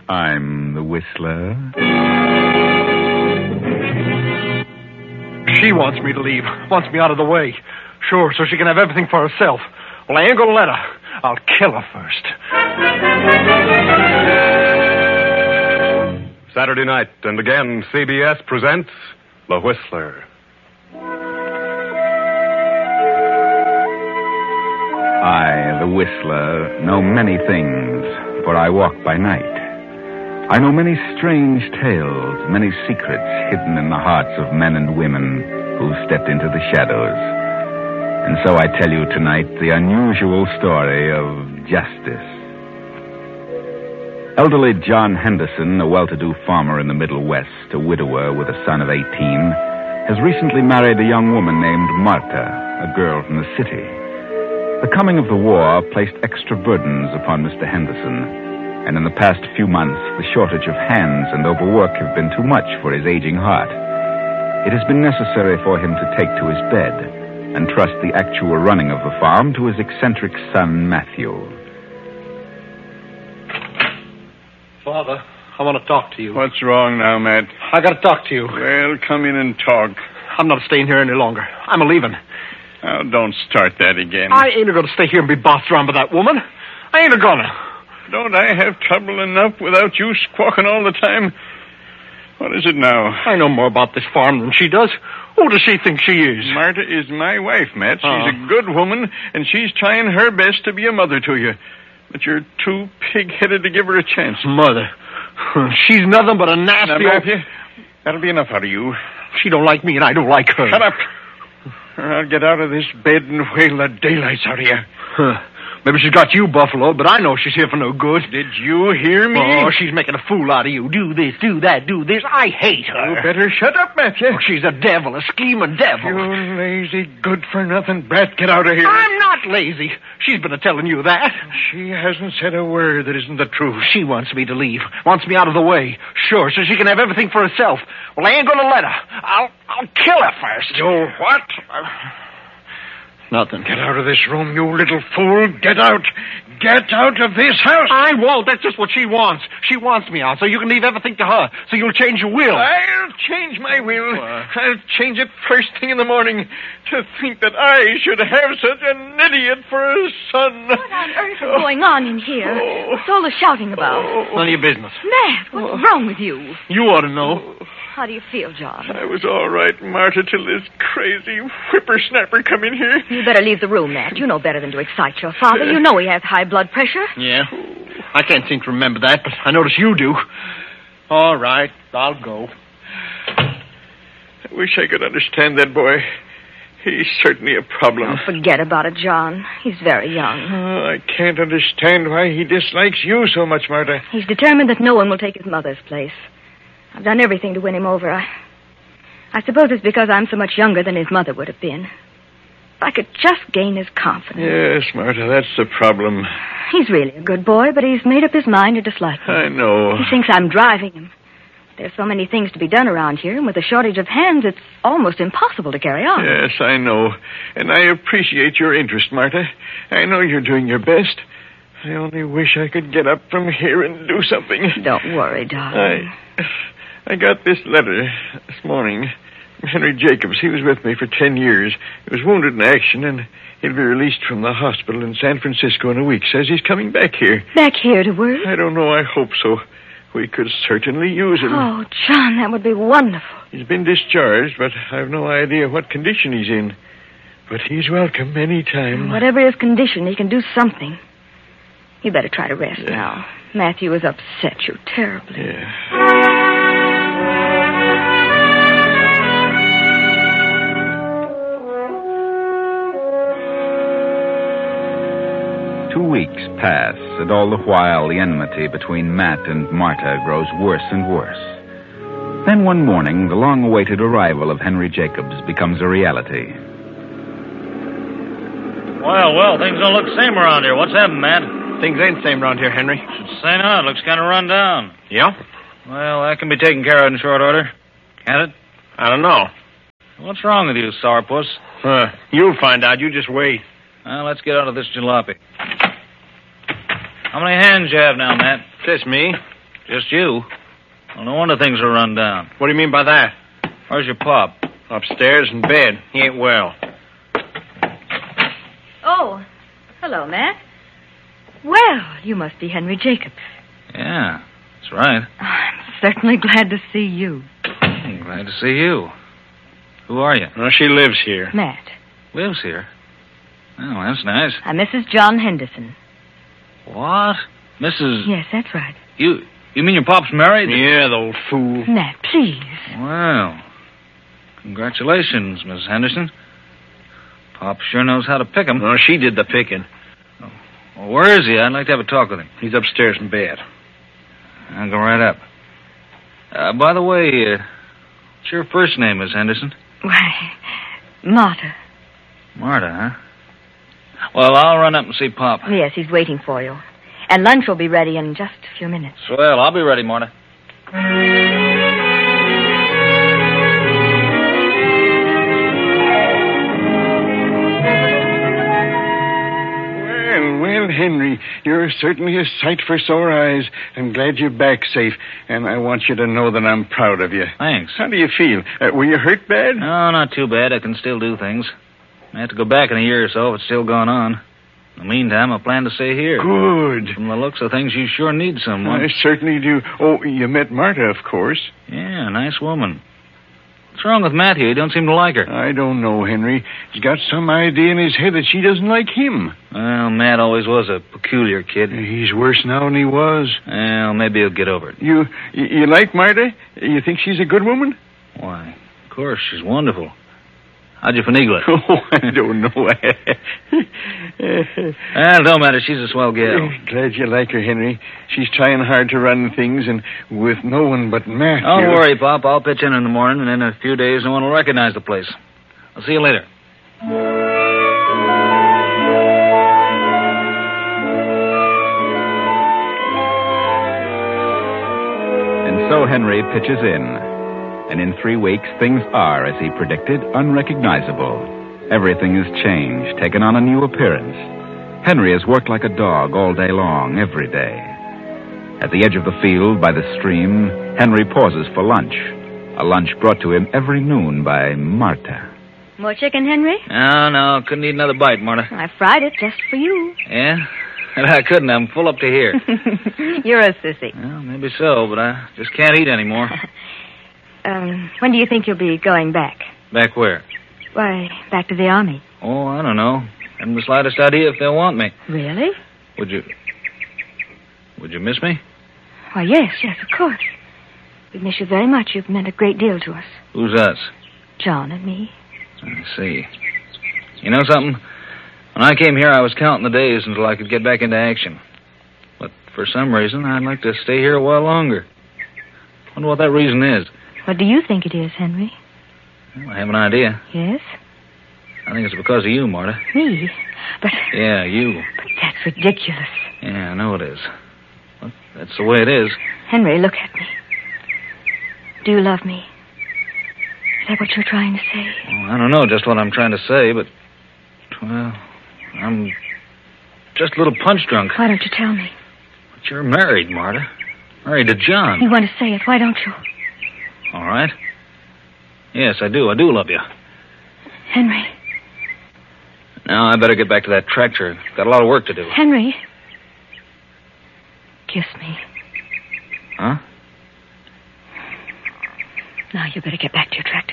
I'm the Whistler. She wants me to leave. Wants me out of the way. Sure, so she can have everything for herself. Well, I ain't gonna let her. I'll kill her first. Saturday night, and again, CBS presents The Whistler. I, the Whistler, know many things, for I walk by night. I know many strange tales, many secrets hidden in the hearts of men and women who stepped into the shadows. And so I tell you tonight the unusual story of justice. Elderly John Henderson, a well-to-do farmer in the Middle West, a widower with a son of 18, has recently married a young woman named Marta, a girl from the city. The coming of the war placed extra burdens upon Mr. Henderson, and in the past few months, the shortage of hands and overwork have been too much for his aging heart. It has been necessary for him to take to his bed and trust the actual running of the farm to his eccentric son, Matthew. Father, I want to talk to you. What's wrong now, Matt? I got to talk to you. Well, come in and talk. I'm not staying here any longer. I'm a-leaving. Oh, don't start that again. I ain't going to stay here and be bossed around by that woman. I ain't gonna. Don't I have trouble enough without you squawking all the time? What is it now? I know more about this farm than she does. Who does she think she is? Marta is my wife, Matt. She's a good woman, and she's trying her best to be a mother to you. But you're too pig-headed to give her a chance. Mother? She's nothing but a nasty... Now, Matthew, that'll be enough out of you. She don't like me, and I don't like her. Shut up. Or I'll get out of this bed and whale the daylights out of you. Maybe she's got you, Buffalo, but I know she's here for no good. Did you hear me? Oh, she's making a fool out of you. Do this, do that, do this. I hate her. You better shut up, Matthew. Oh, she's a devil, a scheming devil. You lazy, good-for-nothing brat. Get out of here. I'm not lazy. She's been a-telling you that. She hasn't said a word that isn't the truth. She wants me to leave. Wants me out of the way. Sure, so she can have everything for herself. Well, I ain't gonna let her. I'll kill her first. You what? Nothing. Get out of this room, you little fool. Get out. Get out of this house. I won't. That's just what she wants. She wants me out, so you can leave everything to her, so you'll change your will. I'll change my will. I'll change it first thing in the morning. To think that I should have such an idiot for a son. What on earth is going on in here? What's all the shouting about? None of your business. Matt, what's wrong with you? You ought to know. How do you feel, John? I was all right, Marta, till this crazy whippersnapper come in here. You better leave the room, Matt. You know better than to excite your father. You know he has high blood pressure. Yeah. I can't seem to remember that, but I notice you do. All right, I'll go. I wish I could understand that boy. He's certainly a problem. Oh, forget about it, John. He's very young. Oh, I can't understand why he dislikes you so much, Marta. He's determined that no one will take his mother's place. I've done everything to win him over. I suppose it's because I'm so much younger than his mother would have been. If I could just gain his confidence. Yes, Marta, that's the problem. He's really a good boy, but he's made up his mind to dislike me. I know. He thinks I'm driving him. There's so many things to be done around here, and with a shortage of hands, it's almost impossible to carry on. Yes, I know. And I appreciate your interest, Marta. I know you're doing your best. I only wish I could get up from here and do something. Don't worry, darling. I got this letter this morning from Henry Jacobs. He was with me for 10 years. He was wounded in action, and he'll be released from the hospital in San Francisco in a week. Says he's coming back here. Back here to work? I don't know. I hope so. We could certainly use him. Oh, John, that would be wonderful. He's been discharged, but I've no idea what condition he's in. But he's welcome any time. Whatever his condition, he can do something. You better try to rest now. Matthew has upset you terribly. Yeah. 2 weeks pass, and all the while the enmity between Matt and Marta grows worse and worse. Then one morning, the long-awaited arrival of Henry Jacobs becomes a reality. Well, things don't look the same around here. What's happened, Matt? Things ain't the same around here, Henry. Should say not. Looks kind of run down. Yeah? Well, that can be taken care of in short order. Can't it? I don't know. What's wrong with you, sourpuss? You'll find out. You just wait. Well, let's get out of this jalopy. How many hands you have now, Matt? Just me. Just you? Well, no wonder things are run down. What do you mean by that? Where's your pop? Upstairs in bed. He ain't well. Oh, hello, Matt. Well, you must be Henry Jacobs. Yeah, that's right. I'm certainly glad to see you. I'm glad to see you. Who are you? Well, she lives here. Matt, Lives here. Oh, that's nice. I'm Mrs. John Henderson. What? Mrs. Yes, that's right. You mean your pop's married? Yeah, the old fool. Matt, please. Well, congratulations, Miss Henderson. Pop sure knows how to pick 'em. Well, she did the picking. Well, where is he? I'd like to have a talk with him. He's upstairs in bed. I'll go right up. By the way, what's your first name, Miss Henderson? Why, Marta. Marta, huh? Well, I'll run up and see Pop. Yes, he's waiting for you. And lunch will be ready in just a few minutes. Well, I'll be ready, Marta. Well, Henry, you're certainly a sight for sore eyes. I'm glad you're back safe, and I want you to know that I'm proud of you. Thanks. How do you feel? Were you hurt bad? No, not too bad. I can still do things. I have to go back in a year or so if it's still going on. In the meantime, I plan to stay here. Good. From the looks of things, you sure need someone. I certainly do. Oh, you met Marta, of course. Yeah, nice woman. What's wrong with Matthew? You don't seem to like her. I don't know, Henry. He's got some idea in his head that she doesn't like him. Well, Matt always was a peculiar kid. He's worse now than he was. Well, maybe he'll get over it. You like Marta? You think she's a good woman? Why, of course, she's wonderful. How'd you finagle it? Oh, I don't know. Well, it don't matter. She's a swell gal. Glad you like her, Henry. She's trying hard to run things, and with no one but Matthew. Don't worry, Pop. I'll pitch in the morning, and in a few days, no one will recognize the place. I'll see you later. And so Henry pitches in. And in 3 weeks, things are, as he predicted, unrecognizable. Everything has changed, taken on a new appearance. Henry has worked like a dog all day long, every day. At the edge of the field, by the stream, Henry pauses for lunch. A lunch brought to him every noon by Marta. More chicken, Henry? No, couldn't eat another bite, Marta. I fried it just for you. Yeah? I couldn't. I'm full up to here. You're a sissy. Well, maybe so, but I just can't eat anymore. When do you think you'll be going back? Back where? Why, back to the army. Oh, I don't know. Haven't the slightest idea if they'll want me. Really? Would you miss me? Why, yes, of course. We miss you very much. You've meant a great deal to us. Who's us? John and me. I see. You know something? When I came here, I was counting the days until I could get back into action. But for some reason, I'd like to stay here a while longer. Wonder what that reason is. What do you think it is, Henry? Well, I have an idea. Yes? I think it's because of you, Marta. Me? But... Yeah, you. But that's ridiculous. Yeah, I know it is. But that's the way it is. Henry, look at me. Do you love me? Is that what you're trying to say? Well, I don't know just what I'm trying to say, but... Well, I'm just a little punch drunk. Why don't you tell me? But you're married, Marta. Married to John. You want to say it. Why don't you? All right. Yes, I do. I do love you. Henry. Now, I better get back to that tractor. Got a lot of work to do. Henry. Kiss me. Huh? Now, you better get back to your tractor.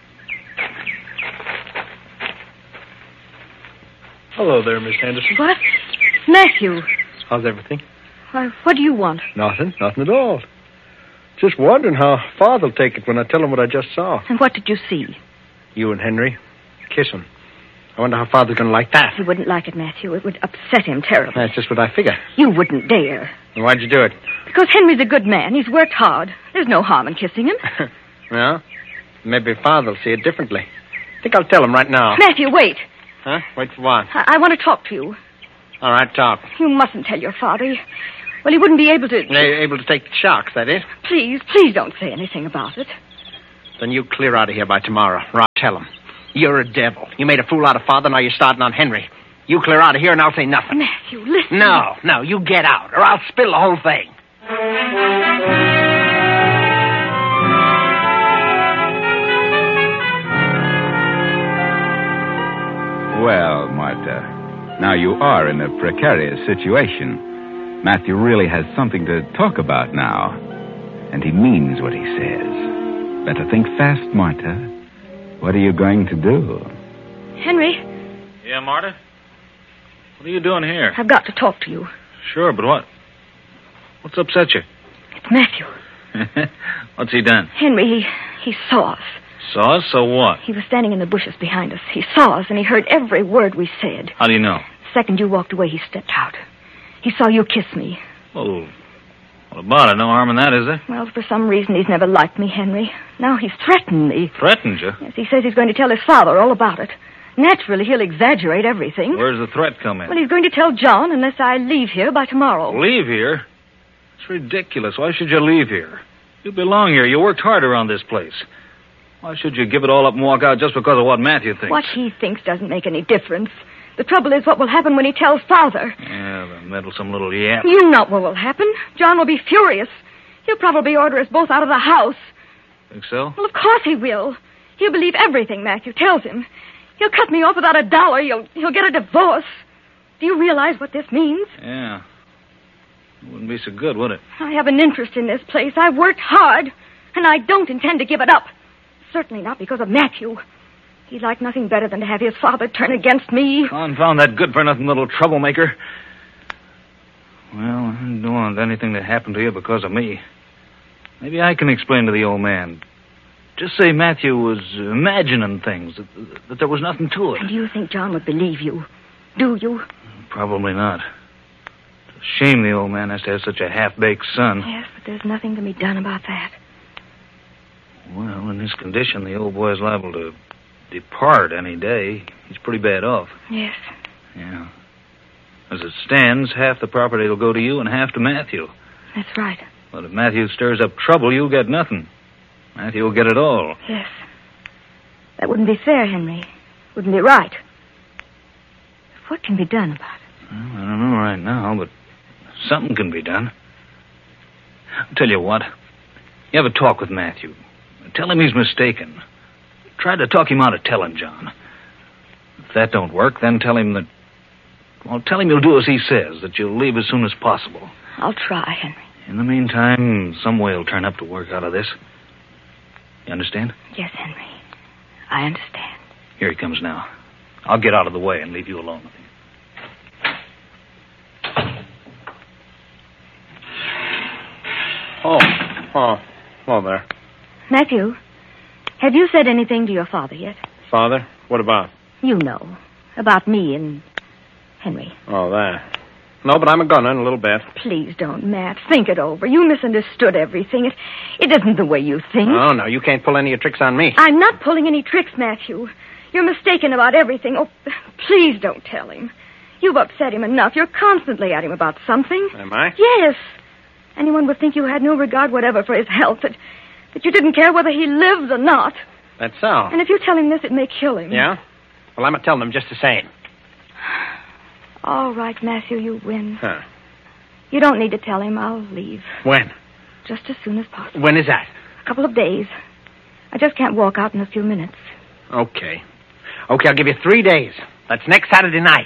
Hello there, Miss Henderson. What? Matthew. How's everything? Why, what do you want? Nothing at all. Just wondering how Father'll take it when I tell him what I just saw. And what did you see? You and Henry kissing. I wonder how Father's going to like that. He wouldn't like it, Matthew. It would upset him terribly. That's just what I figure. You wouldn't dare. And why'd you do it? Because Henry's a good man. He's worked hard. There's no harm in kissing him. Well, maybe Father'll see it differently. I think I'll tell him right now. Matthew, wait. Huh? Wait for what? I want to talk to you. All right, talk. You mustn't tell your father. Well, he wouldn't be able to... Able to take the shocks, that is? Please don't say anything about it. Then you clear out of here by tomorrow, or I'll tell him. You're a devil. You made a fool out of Father, now you're starting on Henry. You clear out of here and I'll say nothing. Matthew, listen. No, you get out, or I'll spill the whole thing. Well, Martha, now you are in a precarious situation. Matthew really has something to talk about now. And he means what he says. Better think fast, Martha. What are you going to do? Henry, Yeah, Marta? What are you doing here? I've got to talk to you. Sure, but what? What's upset you? It's Matthew. What's he done? Henry, he saw us. Saw us, so what? He was standing in the bushes behind us. He saw us, and he heard every word we said. How do you know? The second you walked away, he stepped out. He saw you kiss me. Well, what about it? No harm in that, is there? Well, for some reason, he's never liked me, Henry. Now he's threatened me. Threatened you? Yes, he says he's going to tell his father all about it. Naturally, he'll exaggerate everything. Where's the threat come in? Well, he's going to tell John unless I leave here by tomorrow. Leave here? It's ridiculous. Why should you leave here? You belong here. You worked hard around this place. Why should you give it all up and walk out just because of what Matthew thinks? What he thinks doesn't make any difference. The trouble is what will happen when he tells Father. Yeah, the meddlesome little yap. You know what will happen. John will be furious. He'll probably order us both out of the house. Think so? Well, of course he will. He'll believe everything Matthew tells him. He'll cut me off without $1. He'll get a divorce. Do you realize what this means? Yeah. It wouldn't be so good, would it? I have an interest in this place. I've worked hard, and I don't intend to give it up. Certainly not because of Matthew. He'd like nothing better than to have his father turn against me. Confound that good-for-nothing little troublemaker. Well, I don't want anything to happen to you because of me. Maybe I can explain to the old man. Just say Matthew was imagining things, that there was nothing to it. And do you think John would believe you? Do you? Probably not. It's a shame the old man has to have such a half-baked son. Yes, but there's nothing to be done about that. Well, in this condition, the old boy's liable to depart any day. He's pretty bad off. Yes. Yeah. As it stands, half the property will go to you and half to Matthew. That's right. But if Matthew stirs up trouble, you'll get nothing. Matthew will get it all. Yes. That wouldn't be fair, Henry. Wouldn't be right. What can be done about it? Well, I don't know right now, but something can be done. I'll tell you what. You have a talk with Matthew. Tell him he's mistaken. Try to talk him out of telling John. If that don't work, then tell him that... Well, tell him you'll do as he says, that you'll leave as soon as possible. I'll try, Henry. In the meantime, some way will turn up to work out of this. You understand? Yes, Henry. I understand. Here he comes now. I'll get out of the way and leave you alone with him. Hello there. Matthew, have you said anything to your father yet? Father? What about? You know. About me and Henry. Oh, that. No, but I'm a-gonna in a little bit. Please don't, Matt. Think it over. You misunderstood everything. It isn't the way you think. Oh, no, you can't pull any of your tricks on me. I'm not pulling any tricks, Matthew. You're mistaken about everything. Oh, please don't tell him. You've upset him enough. You're constantly at him about something. Am I? Yes. Anyone would think you had no regard whatever for his health, that you didn't care whether he lives or not. That's so. And if you tell him this, it may kill him. Yeah? Well, I'm telling him just the same. All right, Matthew, you win. Huh. You don't need to tell him. I'll leave. When? Just as soon as possible. When is that? A couple of days. I just can't walk out in a few minutes. Okay. Okay, I'll give you 3 days. That's next Saturday night.